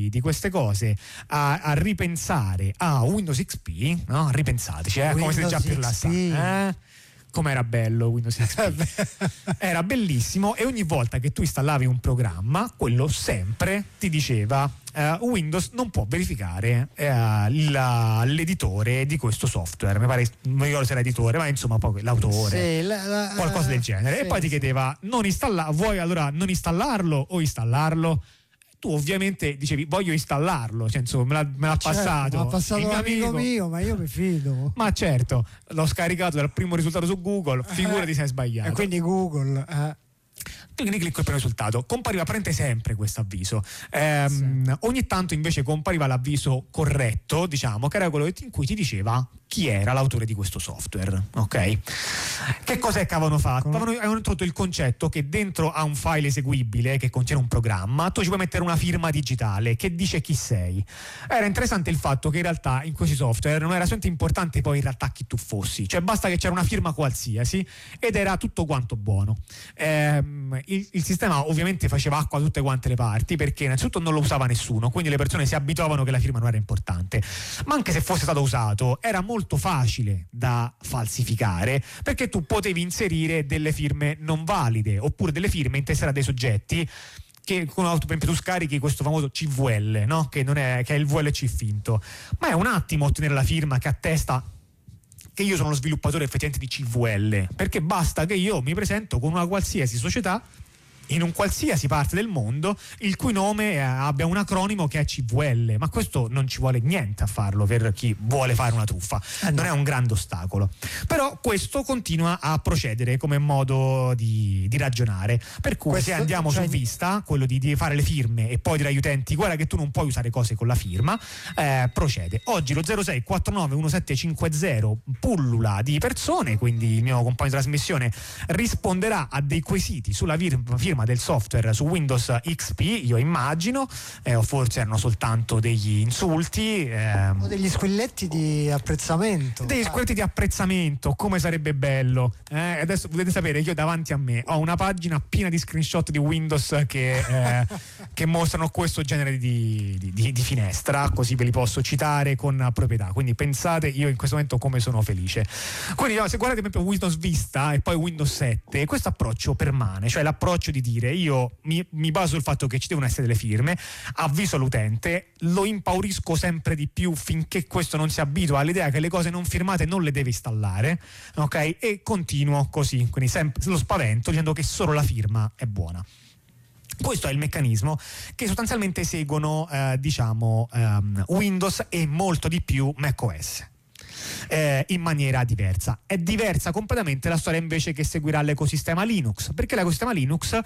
di queste cose a ripensare a Windows XP, no? Ripensateci, come se già più rilassati. Com'era bello Windows XP. Era bellissimo, e ogni volta che tu installavi un programma, quello sempre ti diceva Windows non può verificare l'editore di questo software. Mi pare, non ricordo se era editore, ma insomma poi l'autore, sì, qualcosa del genere. Sì, e poi ti chiedeva vuoi allora non installarlo o installarlo? Tu ovviamente dicevi voglio installarlo, cioè insomma me l'ha passato. L'ha passato l'amico mio, ma io mi fido. Ma certo, l'ho scaricato dal primo risultato su Google, figurati se hai sbagliato. E quindi Google Quindi clicco il primo risultato, compariva praticamente sempre questo avviso. Ogni tanto invece compariva l'avviso corretto, diciamo, che era quello in cui ti diceva chi era l'autore di questo software. Ok? Che cos'è che avevano fatto? Avevano introdotto il concetto che dentro a un file eseguibile che contiene un programma tu ci puoi mettere una firma digitale che dice chi sei. Era interessante il fatto che in realtà in questi software non era solamente importante poi in realtà chi tu fossi, cioè basta che c'era una firma qualsiasi ed era tutto quanto buono. Il sistema ovviamente faceva acqua da tutte quante le parti, perché innanzitutto non lo usava nessuno, quindi le persone si abituavano che la firma non era importante, ma anche se fosse stato usato era molto facile da falsificare, perché tu potevi inserire delle firme non valide oppure delle firme intestate dei soggetti che per esempio tu scarichi questo famoso CVL, no? che è il VLC finto, ma è un attimo ottenere la firma che attesta che io sono lo sviluppatore effettivamente di CVL, perché basta che io mi presento con una qualsiasi società in un qualsiasi parte del mondo il cui nome abbia un acronimo che è CVL, ma questo non ci vuole niente a farlo per chi vuole fare una truffa, non è un grande ostacolo. Però questo continua a procedere come modo di ragionare, per cui se andiamo su Vista, quello di fare le firme e poi dire agli utenti guarda che tu non puoi usare cose con la firma, procede. Oggi lo 06491750 pullula di persone, quindi il mio compagno di trasmissione risponderà a dei quesiti sulla firma del software su Windows XP, io immagino, o forse erano soltanto degli insulti o degli squilletti di apprezzamento. Degli squilletti di apprezzamento, come sarebbe bello. Adesso potete sapere che io davanti a me ho una pagina piena di screenshot di Windows che mostrano questo genere di finestra, così ve li posso citare con proprietà, quindi pensate io in questo momento come sono felice. Quindi se guardate per esempio Windows Vista e poi Windows 7, questo approccio permane, cioè l'approccio di dire io mi baso sul fatto che ci devono essere delle firme, avviso l'utente, lo impaurisco sempre di più finché questo non si abitua all'idea che le cose non firmate non le deve installare, ok? E continuo così, quindi sempre lo spavento dicendo che solo la firma è buona. Questo è il meccanismo che sostanzialmente seguono Windows e molto di più macOS. In maniera diversa. È diversa completamente la storia invece che seguirà l'ecosistema Linux, perché l'ecosistema Linux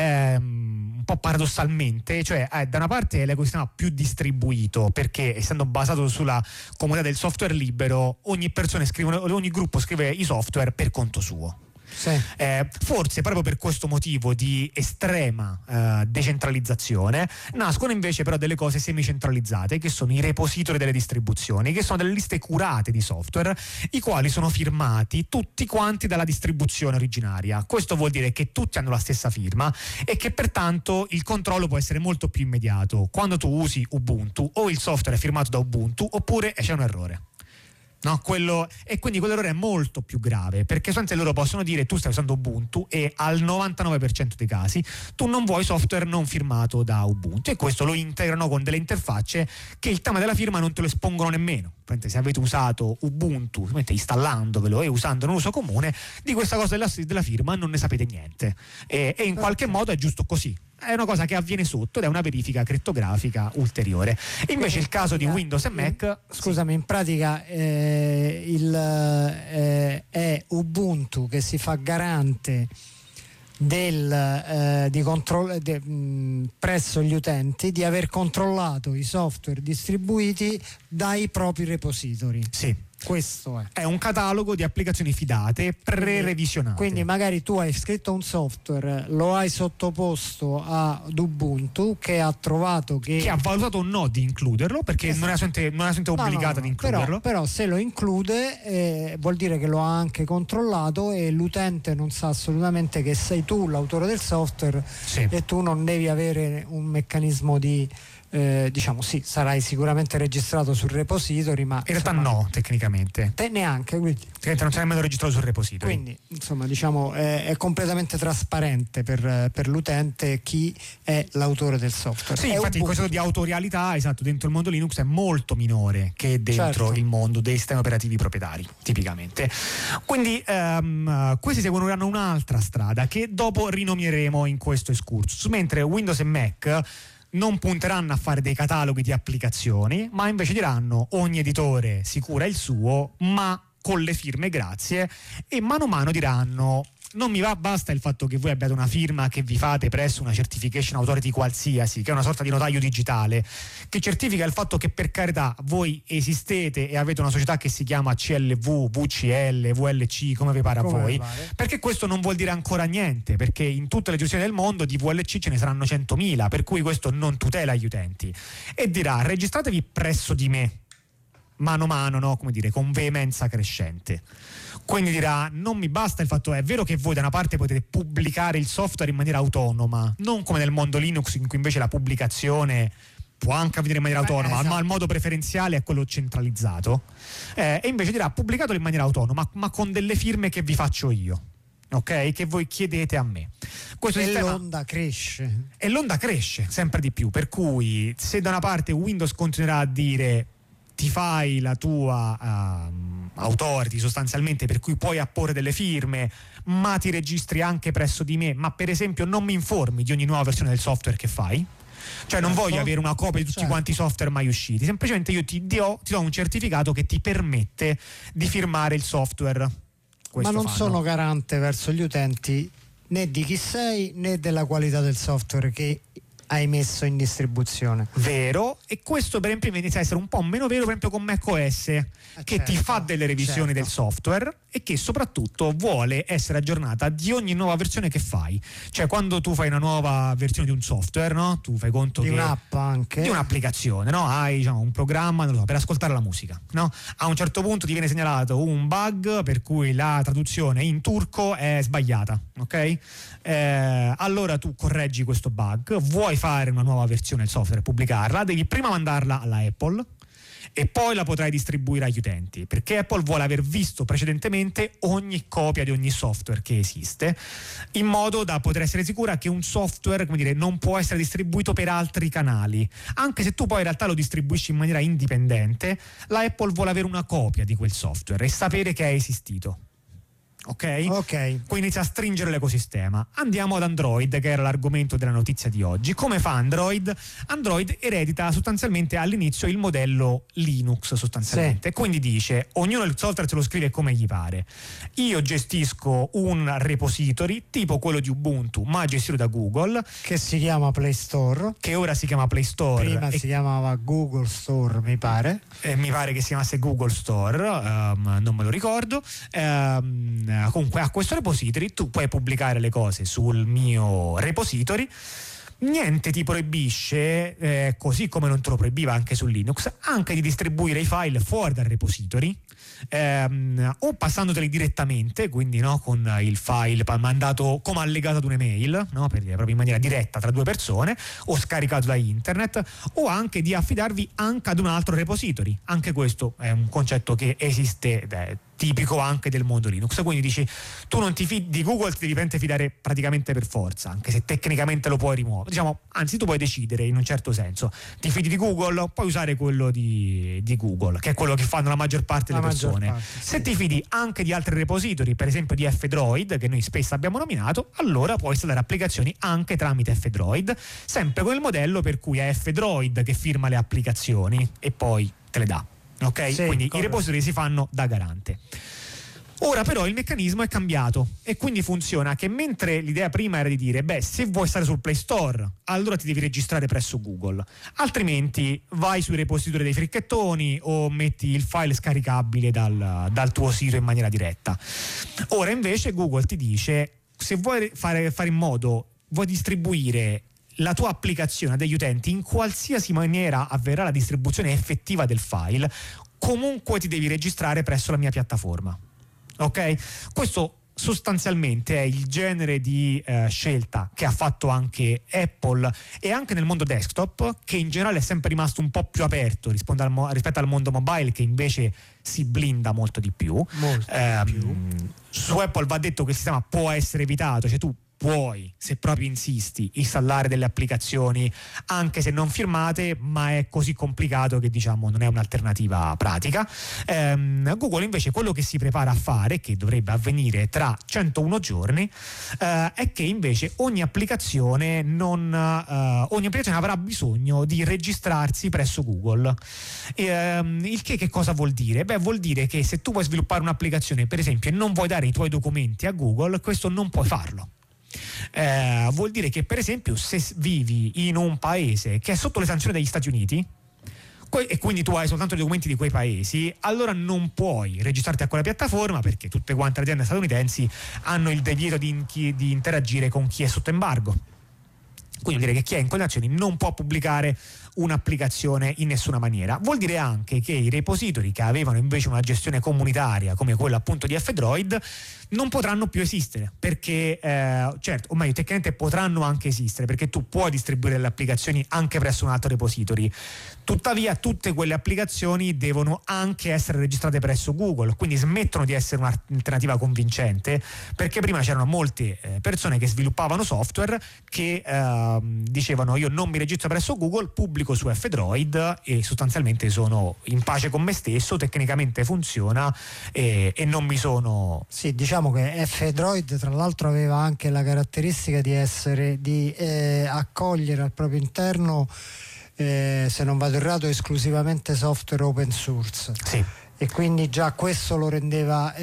un po' paradossalmente, cioè da una parte è l'ecosistema più distribuito, perché essendo basato sulla comunità del software libero, ogni gruppo scrive i software per conto suo. Sì. Forse proprio per questo motivo di estrema decentralizzazione nascono invece però delle cose semicentralizzate, che sono i repository delle distribuzioni, che sono delle liste curate di software i quali sono firmati tutti quanti dalla distribuzione originaria. Questo vuol dire che tutti hanno la stessa firma e che pertanto il controllo può essere molto più immediato quando tu usi Ubuntu, o il software è firmato da Ubuntu oppure c'è un errore. No, e quindi quell'errore è molto più grave, perché solamente loro possono dire tu stai usando Ubuntu e al 99% dei casi tu non vuoi software non firmato da Ubuntu, e questo lo integrano con delle interfacce che il tema della firma non te lo espongono nemmeno. Se avete usato Ubuntu installandovelo e usando un uso comune di questa cosa della firma non ne sapete niente, e in qualche modo è giusto così. È una cosa che avviene sotto ed è una verifica crittografica ulteriore. Invece il caso di Windows e Mac, scusami, in pratica è Ubuntu che si fa garante di controllo presso gli utenti di aver controllato i software distribuiti dai propri repository. Sì. Questo è un catalogo di applicazioni fidate pre-revisionate. Quindi magari tu hai scritto un software, lo hai sottoposto ad Ubuntu, che ha trovato che ha valutato o no di includerlo, perché non è sempre obbligata ad includerlo. Però se lo include vuol dire che lo ha anche controllato, e l'utente non sa assolutamente che sei tu l'autore del software, sì. E tu non devi avere un meccanismo di diciamo sì, sarai sicuramente registrato sul repository, ma in realtà no, tecnicamente te neanche, quindi non sei nemmeno registrato sul repository, quindi insomma diciamo è completamente trasparente per l'utente chi è l'autore del software. Sì, infatti il concetto di autorialità, esatto, dentro il mondo Linux è molto minore che dentro il mondo dei sistemi operativi proprietari, tipicamente. Quindi questi seguiranno un'altra strada che dopo rinomieremo in questo excursus, mentre Windows e Mac non punteranno a fare dei cataloghi di applicazioni, ma invece diranno ogni editore si cura il suo, ma con le firme grazie, e mano a mano diranno non mi basta il fatto che voi abbiate una firma che vi fate presso una certification authority qualsiasi, che è una sorta di notaio digitale che certifica il fatto che per carità voi esistete e avete una società che si chiama CLV, VCL, VLC, come vi pare a voi, perché questo non vuol dire ancora niente, perché in tutte le giurisdizioni del mondo di VLC ce ne saranno 100.000, per cui questo non tutela gli utenti, e dirà registratevi presso di me mano a mano, no? Come dire, con veemenza crescente. Quindi dirà non mi basta il fatto, è vero che voi da una parte potete pubblicare il software in maniera autonoma, non come nel mondo Linux in cui invece la pubblicazione può anche avvenire in maniera autonoma, esatto, ma il modo preferenziale è quello centralizzato, e invece dirà pubblicatelo in maniera autonoma ma con delle firme che vi faccio io, ok? Che voi chiedete a me. Questo l'onda cresce. E l'onda cresce sempre di più, per cui se da una parte Windows continuerà a dire ti fai la tua authority sostanzialmente, per cui puoi apporre delle firme, ma ti registri anche presso di me, ma per esempio non mi informi di ogni nuova versione del software che fai, cioè non voglio avere una copia di tutti quanti i software mai usciti, semplicemente io ti do un certificato che ti permette di firmare il software. Questo ma non sono garante verso gli utenti né di chi sei né della qualità del software che hai messo in distribuzione. Vero, e questo per esempio inizia a essere un po' meno vero per esempio con macOS, che certo, ti fa delle revisioni del software e che soprattutto vuole essere aggiornata di ogni nuova versione che fai. Cioè quando tu fai una nuova versione di un software, no? Tu fai conto di che un'app anche, di un'applicazione, no? Hai diciamo, un programma, non lo so, per ascoltare la musica, no? A un certo punto ti viene segnalato un bug per cui la traduzione in turco è sbagliata, ok? Allora tu correggi questo bug, vuoi fare una nuova versione del software e pubblicarla, devi prima mandarla alla Apple e poi la potrai distribuire agli utenti, perché Apple vuole aver visto precedentemente ogni copia di ogni software che esiste, in modo da poter essere sicura che un software, come dire, non può essere distribuito per altri canali, anche se tu poi in realtà lo distribuisci in maniera indipendente. La Apple vuole avere una copia di quel software e sapere che è esistito. Ok? Quindi inizia a stringere l'ecosistema. Andiamo ad Android, che era l'argomento della notizia di oggi. Come fa Android? Android eredita sostanzialmente all'inizio il modello Linux sostanzialmente, sì. Quindi dice ognuno il software se lo scrive come gli pare. Io gestisco un repository tipo quello di Ubuntu ma gestito da Google, che si chiama Play Store, che ora si chiama Play Store, prima si chiamava Google Store mi pare, mi pare che si chiamasse Google Store, non me lo ricordo. Comunque a questo repository tu puoi pubblicare le cose sul mio repository, niente ti proibisce, così come non te lo proibiva anche su Linux, anche di distribuire i file fuori dal repository, o passandoteli direttamente, quindi no, con il file mandato come allegato ad un'email, no, per dire, proprio in maniera diretta tra due persone, o scaricato da internet, o anche di affidarvi anche ad un altro repository. Anche questo è un concetto che esiste, tipico anche del mondo Linux. Quindi dici tu non ti fidi di Google, ti devi fidare praticamente per forza, anche se tecnicamente lo puoi rimuovere, diciamo, anzi tu puoi decidere in un certo senso, ti fidi di Google, puoi usare quello di Google, che è quello che fanno la maggior parte delle persone. Se ti fidi anche di altri repository, per esempio di F-Droid, che noi spesso abbiamo nominato, allora puoi installare applicazioni anche tramite F-Droid, sempre con il modello per cui è F-Droid che firma le applicazioni e poi te le dà. Ok, sì, quindi i repository si fanno da garante. Ora però il meccanismo è cambiato e quindi funziona che mentre l'idea prima era di dire se vuoi stare sul Play Store allora ti devi registrare presso Google, altrimenti vai sui repository dei fricchettoni o metti il file scaricabile dal tuo sito in maniera diretta. Ora invece Google ti dice se vuoi fare in modo, vuoi distribuire la tua applicazione a degli utenti, in qualsiasi maniera avverrà la distribuzione effettiva del file, comunque ti devi registrare presso la mia piattaforma. Ok? Questo sostanzialmente è il genere di scelta che ha fatto anche Apple, e anche nel mondo desktop, che in generale è sempre rimasto un po' più aperto rispetto al mondo mobile, che invece si blinda molto di più. Su Apple va detto che il sistema può essere evitato, cioè tu puoi, se proprio insisti, installare delle applicazioni anche se non firmate, ma è così complicato che diciamo non è un'alternativa pratica. Google invece quello che si prepara a fare, che dovrebbe avvenire tra 101 giorni, è che invece ogni applicazione avrà bisogno di registrarsi presso Google. Il che cosa vuol dire? Beh, vuol dire che se tu vuoi sviluppare un'applicazione, per esempio, e non vuoi dare i tuoi documenti a Google, questo non puoi farlo. Vuol dire che, per esempio, se vivi in un paese che è sotto le sanzioni degli Stati Uniti e quindi tu hai soltanto i documenti di quei paesi, allora non puoi registrarti a quella piattaforma, perché tutte quante le aziende statunitensi hanno il divieto di interagire con chi è sotto embargo. Quindi vuol dire che chi è in quelle nazioni non può pubblicare un'applicazione in nessuna maniera. Vuol dire anche che i repository che avevano invece una gestione comunitaria, come quella appunto di F-Droid, non potranno più esistere, perché certo, o meglio, tecnicamente potranno anche esistere, perché tu puoi distribuire le applicazioni anche presso un altro repository. Tuttavia tutte quelle applicazioni devono anche essere registrate presso Google, quindi smettono di essere un'alternativa convincente, perché prima c'erano molte persone che sviluppavano software che dicevano: io non mi registro presso Google, pubblico su F-Droid e sostanzialmente sono in pace con me stesso, tecnicamente funziona e non mi sono... Sì, diciamo che F-Droid tra l'altro aveva anche la caratteristica di accogliere al proprio interno, se non vado errato, esclusivamente software open source. Sì. E quindi già questo lo rendeva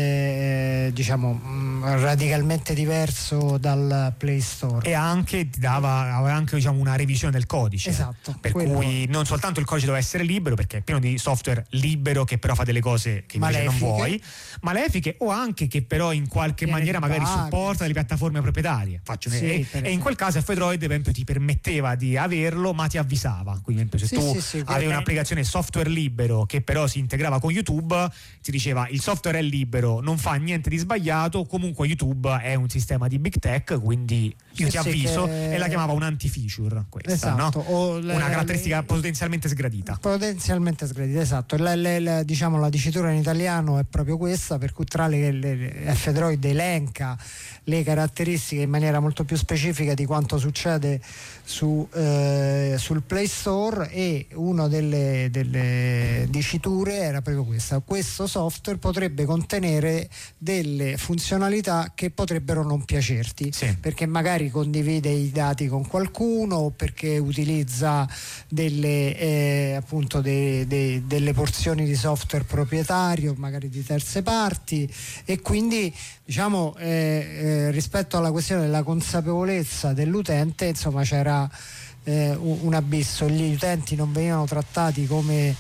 radicalmente diverso dal Play Store, e anche aveva anche una revisione del codice, esatto, per cui non soltanto il codice doveva essere libero, perché è pieno di software libero che però fa delle cose che invece non vuoi, malefiche, o anche che però in qualche maniera magari supporta delle piattaforme proprietarie. E in quel caso F-Droid per esempio ti permetteva di averlo, ma ti avvisava. Quindi se tu avevi un'applicazione software libero che però si integrava con YouTube, ti diceva: il software è libero, non fa niente di sbagliato, comunque YouTube è un sistema di big tech, quindi io ti avviso, e la chiamava un anti-feature questa, esatto, no? Una caratteristica potenzialmente sgradita. Potenzialmente sgradita, esatto. Diciamo la dicitura in italiano è proprio questa, per cui tra le F-Droid elenca le caratteristiche in maniera molto più specifica di quanto succede sul Play Store, e una delle diciture era proprio questa: questo software potrebbe contenere delle funzionalità che potrebbero non piacerti, perché magari condivide i dati con qualcuno, o perché utilizza delle porzioni di software proprietario, magari di terze parti, e quindi diciamo rispetto alla questione della consapevolezza dell'utente, insomma, c'era un abisso. Gli utenti non venivano trattati come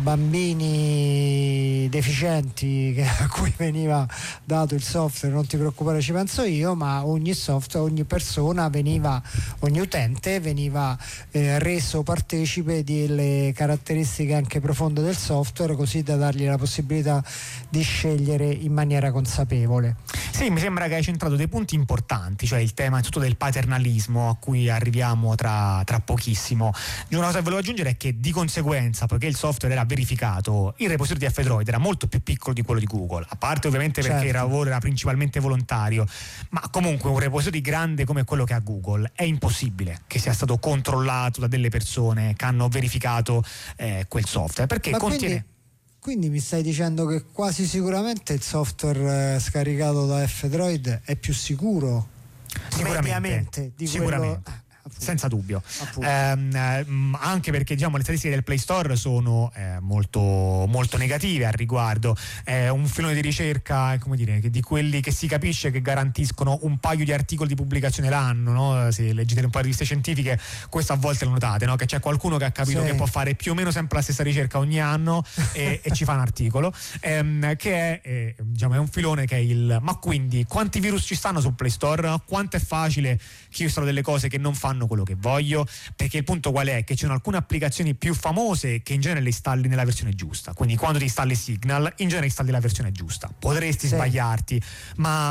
bambini deficienti a cui veniva dato il software, non ti preoccupare, ci penso io, ma ogni persona ogni utente veniva reso partecipe delle caratteristiche anche profonde del software, così da dargli la possibilità di scegliere in maniera consapevole. Sì, mi sembra che hai centrato dei punti importanti, cioè il tema tutto del paternalismo, a cui arriviamo tra pochissimo. Una cosa che volevo aggiungere è che di conseguenza, poiché il software era verificato, il repository di F-Droid era molto più piccolo di quello di Google, a parte ovviamente perché il lavoro era principalmente volontario, ma comunque un repository grande come quello che ha Google è impossibile che sia stato controllato da delle persone che hanno verificato quel software, perché contiene... Quindi mi stai dicendo che quasi sicuramente il software scaricato da F-Droid è più sicuro? Sicuramente. Senza dubbio, anche perché diciamo le statistiche del Play Store sono molto, molto negative al riguardo. Un filone di ricerca, come dire, di quelli che si capisce che garantiscono un paio di articoli di pubblicazione l'anno, no? Se leggete un paio di riviste scientifiche, questo a volte lo notate, no? Che c'è qualcuno che ha capito che può fare più o meno sempre la stessa ricerca ogni anno e ci fa un articolo, che è un filone che è ma quindi quanti virus ci stanno sul Play Store? Quanto è facile che io installino delle cose che non fanno quello che voglio? Perché il punto qual è? Che ci sono alcune applicazioni più famose che in genere le installi nella versione giusta, quindi quando ti installi Signal in genere installi la versione giusta. Potresti sbagliarti, ma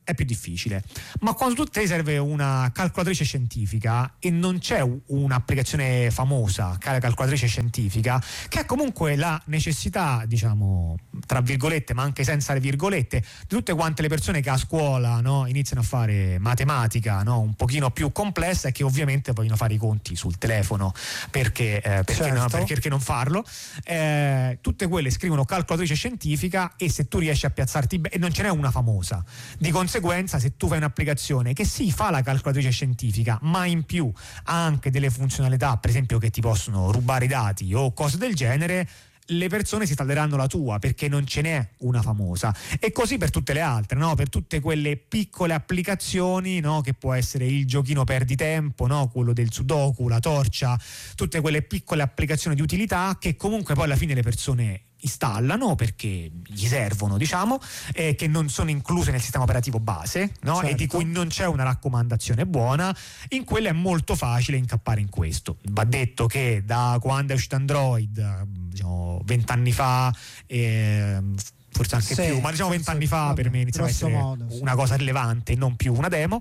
è più difficile. Ma quando te serve una calcolatrice scientifica e non c'è un'applicazione famosa, calcolatrice scientifica, che ha comunque la necessità, diciamo, tra virgolette, ma anche senza le virgolette, di tutte quante le persone che a scuola, no, iniziano a fare matematica, no, un pochino più complessa, e che ovviamente vogliono fare i conti sul telefono, perché perché non farlo? Tutte quelle scrivono calcolatrice scientifica, e se tu riesci a piazzarti bene, e non ce n'è una famosa, di conseguenza se tu fai un'applicazione che sì fa la calcolatrice scientifica, ma in più ha anche delle funzionalità, per esempio che ti possono rubare i dati o cose del genere, le persone si installeranno la tua, perché non ce n'è una famosa. E così per tutte le altre, no? Per tutte quelle piccole applicazioni, no? Che può essere il giochino perditempo, no? Quello del Sudoku, la torcia, tutte quelle piccole applicazioni di utilità che comunque poi alla fine le persone installano perché gli servono, diciamo, che non sono incluse nel sistema operativo base, no? Certo. E di cui non c'è una raccomandazione buona. In quella è molto facile incappare in questo. Va detto che da quando è uscito Android, diciamo 20 anni fa, forse anche più, ma diciamo 20 anni fa, per me iniziava a essere una cosa rilevante, non più una demo.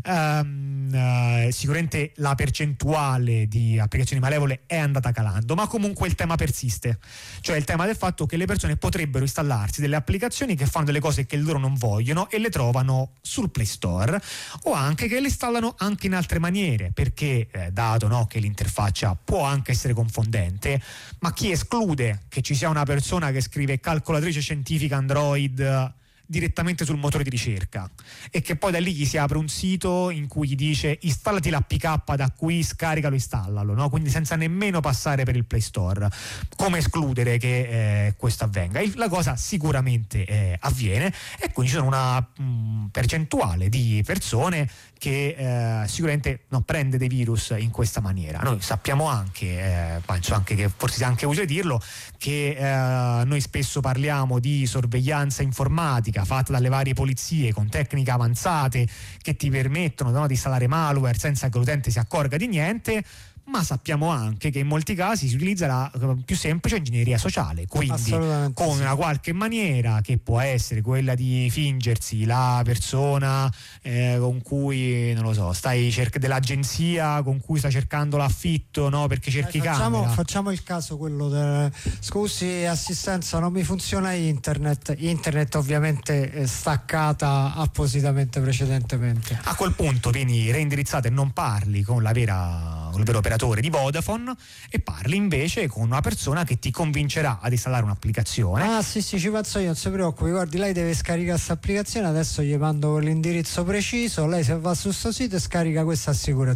Sicuramente la percentuale di applicazioni malevole è andata calando, ma comunque il tema persiste, cioè il tema del fatto che le persone potrebbero installarsi delle applicazioni che fanno delle cose che loro non vogliono e le trovano sul Play Store, o anche che le installano anche in altre maniere, perché dato, no, che l'interfaccia può anche essere confondente, ma chi esclude che ci sia una persona che scrive calcolatrice scientifica Android direttamente sul motore di ricerca e che poi da lì gli si apre un sito in cui gli dice installati l'APK da qui, scaricalo, installalo, no? Quindi senza nemmeno passare per il Play Store. Come escludere che questo avvenga? La cosa sicuramente avviene, e quindi ci sono una percentuale di persone che sicuramente prende dei virus in questa maniera. Noi sappiamo anche, penso anche che forse sia anche utile dirlo, che noi spesso parliamo di sorveglianza informatica fatta dalle varie polizie con tecniche avanzate che ti permettono, no, di installare malware senza che l'utente si accorga di niente. Ma sappiamo anche che in molti casi si utilizza la più semplice ingegneria sociale, quindi con una qualche maniera che può essere quella di fingersi la persona con cui, non lo so, dell'agenzia con cui stai cercando l'affitto, no, perché cerchi camera. Facciamo il caso quello scusi assistenza, non mi funziona internet ovviamente è staccata appositamente precedentemente. A quel punto vieni reindirizzato e non parli con il vero operatore di Vodafone, e parli invece con una persona che ti convincerà ad installare un'applicazione. Sì, ci penso io, non si preoccupi, guardi, lei deve scaricare questa applicazione, adesso gli mando l'indirizzo preciso, lei se va su sto sito e scarica questa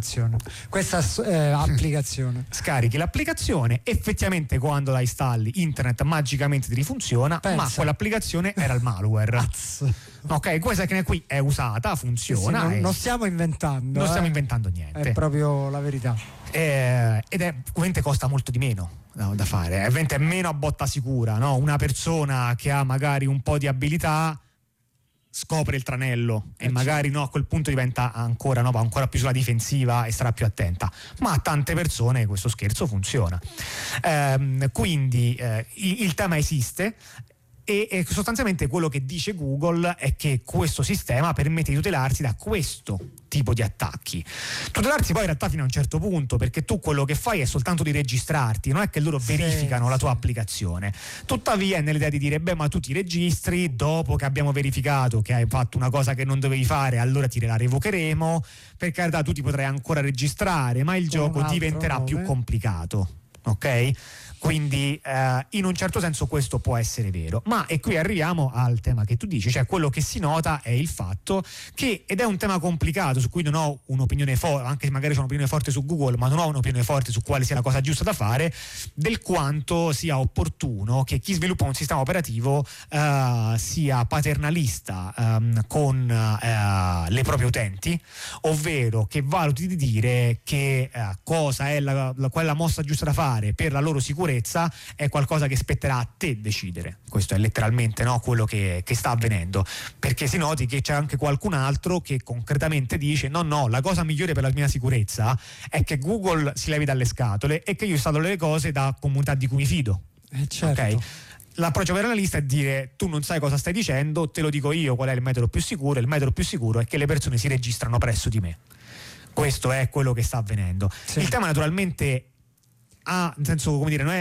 applicazione. Scarichi l'applicazione, effettivamente quando la installi internet magicamente ti rifunziona. Pensa. Ma quell'applicazione era il malware. Ok, questa che qui è usata, funziona. Non stiamo inventando. Non stiamo inventando niente. È proprio la verità. Ed ovviamente costa molto di meno da fare. Ovviamente è meno a botta sicura, no? Una persona che ha magari un po' di abilità scopre il tranello e magari a quel punto diventa ancora più sulla difensiva e starà più attenta. Ma a tante persone questo scherzo funziona. Quindi il tema esiste. E sostanzialmente quello che dice Google è che questo sistema permette di tutelarsi da questo tipo di attacchi. Tutelarsi poi in realtà fino a un certo punto, perché tu quello che fai è soltanto di registrarti, non è che loro verificano la tua applicazione. Tuttavia è nell'idea di dire ma tu ti registri, dopo che abbiamo verificato che hai fatto una cosa che non dovevi fare, allora ti la revocheremo. Per carità, tu ti potrai ancora registrare, ma il gioco diventerà più complicato, ok? Quindi in un certo senso questo può essere vero, ma e qui arriviamo al tema che tu dici, cioè quello che si nota è il fatto che, ed è un tema complicato su cui non ho un'opinione forte, anche se magari c'è un'opinione forte su Google, ma non ho un'opinione forte su quale sia la cosa giusta da fare, del quanto sia opportuno che chi sviluppa un sistema operativo sia paternalista con le proprie utenti, ovvero che valuti di dire che cosa è quella mossa giusta da fare per la loro sicurezza è qualcosa che spetterà a te decidere. Questo è letteralmente quello che sta avvenendo, perché si noti che c'è anche qualcun altro che concretamente dice no, la cosa migliore per la mia sicurezza è che Google si levi dalle scatole e che io installo le cose da comunità di cui mi fido. Certo. Okay? l'approccio paternalista è dire: tu non sai cosa stai dicendo, te lo dico io qual è il metodo più sicuro. Il metodo più sicuro è che le persone si registrano presso di me. Questo è quello che sta avvenendo. Il tema naturalmente nel senso, come dire, non è